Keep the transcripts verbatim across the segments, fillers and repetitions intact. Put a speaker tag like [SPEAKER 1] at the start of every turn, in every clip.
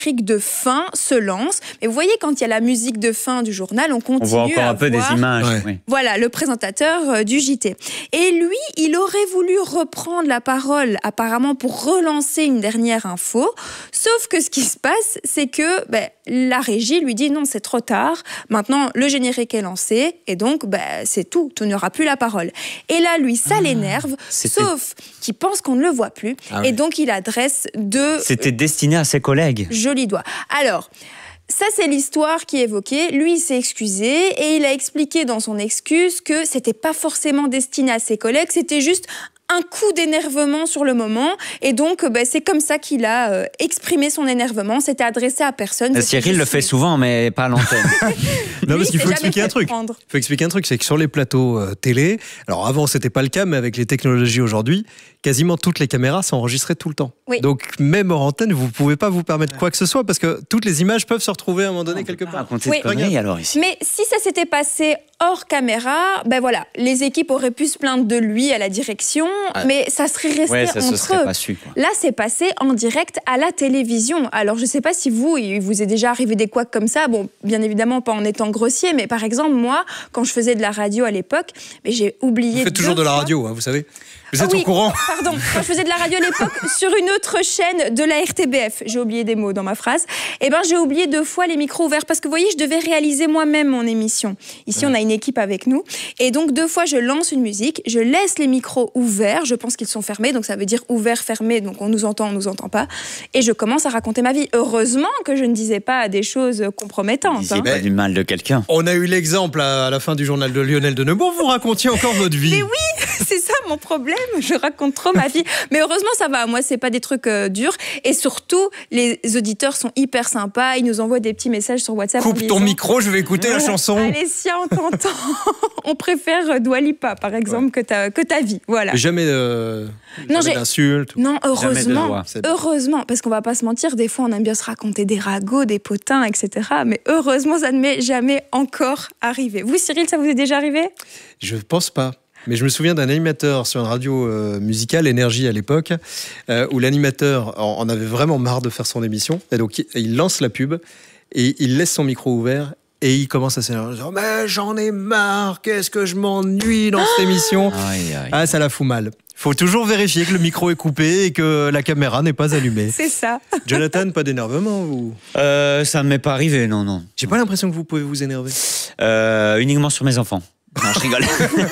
[SPEAKER 1] de fin se lance. Mais vous voyez, quand il y a la musique de fin du journal, on continue
[SPEAKER 2] on voit encore
[SPEAKER 1] à
[SPEAKER 2] un peu
[SPEAKER 1] voir,
[SPEAKER 2] des images.
[SPEAKER 3] Ouais.
[SPEAKER 2] Oui.
[SPEAKER 1] Voilà, le présentateur euh, du J T. Et lui, il aurait voulu reprendre la parole, apparemment, pour relancer une dernière info. Sauf que ce qui se passe, c'est que ben, la régie lui dit non, c'est trop tard. Maintenant, le générique est lancé. Et donc, ben, c'est tout. Tu n'auras plus la parole. Et là, lui, ça ah, l'énerve.
[SPEAKER 2] c'était...
[SPEAKER 1] Sauf qu'il pense qu'on ne le voit plus. Ah, et oui. donc, il adresse deux...
[SPEAKER 2] C'était destiné à ses collègues.
[SPEAKER 1] Joli doigt. Alors... Ça, c'est l'histoire qui est évoquée. Lui, il s'est excusé et il a expliqué dans son excuse que c'était pas forcément destiné à ses collègues, c'était juste un coup d'énervement sur le moment. Et donc, ben, c'est comme ça qu'il a euh, exprimé son énervement. C'était adressé à personne.
[SPEAKER 2] Euh, Cyril le fait souvent, mais pas à l'antenne.
[SPEAKER 3] Non, parce qu'il faut expliquer un truc. Il faut expliquer un truc, c'est que sur les plateaux euh, télé, alors avant, c'était pas le cas, mais avec les technologies aujourd'hui, quasiment toutes les caméras sont enregistrées tout le temps.
[SPEAKER 1] Oui.
[SPEAKER 3] Donc, même hors antenne, vous pouvez pas vous permettre quoi que ce soit, parce que toutes les images peuvent se retrouver à un moment donné quelque part.
[SPEAKER 2] Oui. Conneries, alors, ici.
[SPEAKER 1] Mais si ça s'était passé hors caméra, ben voilà, les équipes auraient pu se plaindre de lui à la direction, ah. mais ça serait resté
[SPEAKER 2] ouais, ça
[SPEAKER 1] entre
[SPEAKER 2] se serait
[SPEAKER 1] eux.
[SPEAKER 2] Pas su, quoi.
[SPEAKER 1] Là, c'est passé en direct à la télévision. Alors, je sais pas si vous, il vous est déjà arrivé des couacs comme ça. Bon, bien évidemment, pas en étant grossier, mais par exemple, moi, quand je faisais de la radio à l'époque, mais j'ai oublié.
[SPEAKER 3] Vous faites toujours de la radio, hein, vous savez. Vous êtes
[SPEAKER 1] ah oui,
[SPEAKER 3] au courant?
[SPEAKER 1] Pardon, quand je faisais de la radio à l'époque sur une autre chaîne de la R T B F, j'ai oublié des mots dans ma phrase, et ben j'ai oublié deux fois les micros ouverts parce que vous voyez, je devais réaliser moi-même mon émission. Ici, ouais. on a une équipe avec nous et donc deux fois je lance une musique, je laisse les micros ouverts, je pense qu'ils sont fermés, donc ça veut dire ouvert, fermé, donc on nous entend, on nous entend pas, et je commence à raconter ma vie. Heureusement que je ne disais pas des choses compromettantes.
[SPEAKER 2] Vous disiez hein. pas du mal de quelqu'un.
[SPEAKER 3] On a eu l'exemple à la fin du journal de Lionel de Neubourg, vous racontiez encore votre vie.
[SPEAKER 1] Mais oui, c'est ça mon problème. Je raconte trop ma vie. Mais heureusement, ça va. Moi, c'est pas des trucs euh, durs. Et surtout, les auditeurs sont hyper sympas. Ils nous envoient des petits messages sur WhatsApp.
[SPEAKER 3] Coupe ton micro, je vais écouter la chanson.
[SPEAKER 1] Alessia, on t'entend. On préfère Dua Lipa, par exemple, ouais. que, ta, que ta vie. Voilà.
[SPEAKER 3] Jamais, euh, non, jamais d'insultes.
[SPEAKER 1] Non, heureusement. Heureusement. Parce qu'on va pas se mentir, des fois, on aime bien se raconter des ragots, des potins, et cetera. Mais heureusement, ça ne m'est jamais encore arrivé. Vous, Cyril, ça vous est déjà arrivé?
[SPEAKER 3] Je pense pas. Mais je me souviens d'un animateur sur une radio euh, musicale, Énergie à l'époque, euh, où l'animateur en, en avait vraiment marre de faire son émission. Et donc, il, il lance la pub et il laisse son micro ouvert et il commence à s'énerver. « Mais j'en ai marre, qu'est-ce que je m'ennuie dans cette émission ?»
[SPEAKER 2] Aïe, aïe.
[SPEAKER 3] Ah, ça la fout mal. Il faut toujours vérifier que le micro est coupé et que la caméra n'est pas allumée.
[SPEAKER 1] C'est ça.
[SPEAKER 3] Jonathan, pas d'énervement ou...
[SPEAKER 2] euh, Ça ne m'est pas arrivé, non, non.
[SPEAKER 3] J'ai pas l'impression que vous pouvez vous énerver.
[SPEAKER 2] Euh, uniquement sur mes enfants. Non, je rigole.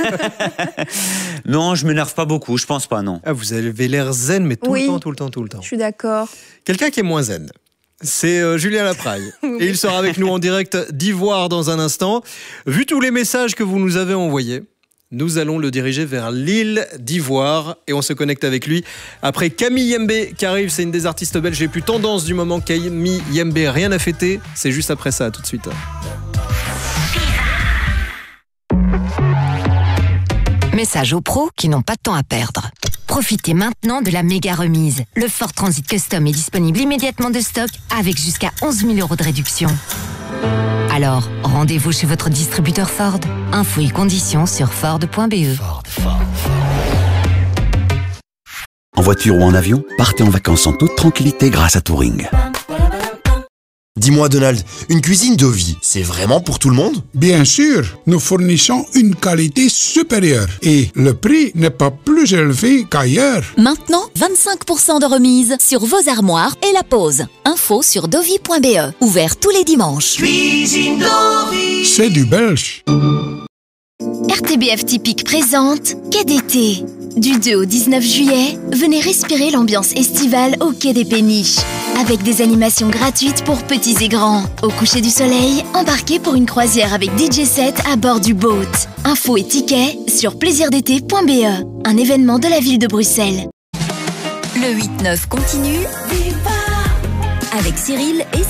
[SPEAKER 2] Non, je m'énerve pas beaucoup, je pense pas, non.
[SPEAKER 3] Ah, vous avez l'air zen, mais tout
[SPEAKER 1] oui,
[SPEAKER 3] le temps, tout le temps, tout le temps.
[SPEAKER 1] Je suis d'accord.
[SPEAKER 3] Quelqu'un qui est moins zen, c'est euh, Julien Lapraille. Oui. Et il sera avec nous en direct d'Ivoire dans un instant. Vu tous les messages que vous nous avez envoyés, nous allons le diriger vers l'île d'Ivoire et on se connecte avec lui après Camille Yembe qui arrive. C'est une des artistes belges les plus tendances du moment. Camille Yembe, rien à fêter. C'est juste après ça, tout de suite.
[SPEAKER 4] Message aux pros qui n'ont pas de temps à perdre. Profitez maintenant de la méga remise. Le Ford Transit Custom est disponible immédiatement de stock avec jusqu'à onze mille euros de réduction. Alors, rendez-vous chez votre distributeur Ford. Infos et conditions sur ford point b e. Ford, Ford, Ford.
[SPEAKER 5] En voiture ou en avion, partez en vacances en toute tranquillité grâce à Touring.
[SPEAKER 6] Dis-moi Donald, une cuisine Dovi, c'est vraiment pour tout le monde?
[SPEAKER 7] Bien sûr, nous fournissons une qualité supérieure et le prix n'est pas plus élevé qu'ailleurs.
[SPEAKER 8] Maintenant, vingt-cinq pour cent de remise sur vos armoires et la pose. Info sur dovi point b e. Ouvert tous les dimanches.
[SPEAKER 7] Cuisine Dovi, c'est du belge.
[SPEAKER 8] R T B F Typique présente Quai d'été. Du deux au dix-neuf juillet, venez respirer l'ambiance estivale au Quai des Péniches. Avec des animations gratuites pour petits et grands. Au coucher du soleil, embarquez pour une croisière avec D J set à bord du boat. Infos et tickets sur plaisir d'été point b e. Un événement de la ville de Bruxelles.
[SPEAKER 4] Le huit neuf continue avec Cyril et